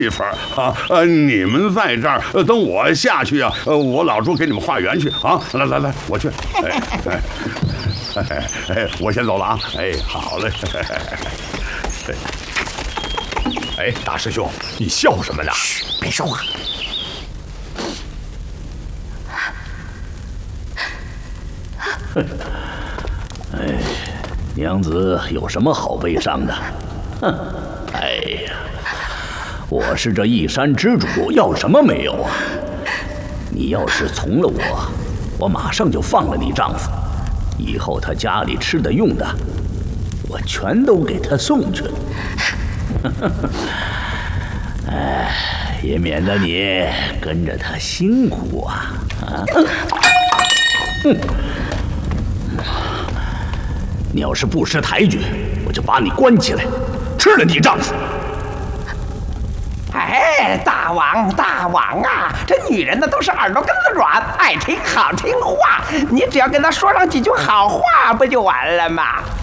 媳妇儿啊，你们在这儿等我下去啊，我老朱给你们化缘去啊！来，我去。我先走了啊！哎，好嘞。 哎，大师兄，你笑什么呢？ 嘘，别说话。 哎，娘子有什么好悲伤的？哼，哎呀，我是这一山之主，要什么没有啊？你要是从了我马上就放了你丈夫，以后他家里吃的用的，我全都给他送去。哎，也免得你跟着他辛苦啊！你要是不识抬举，我就把你关起来，吃了你丈夫。 哎，大王啊，这女人呢都是耳朵根子软，爱听好听话，你只要跟她说上几句好话，不就完了吗？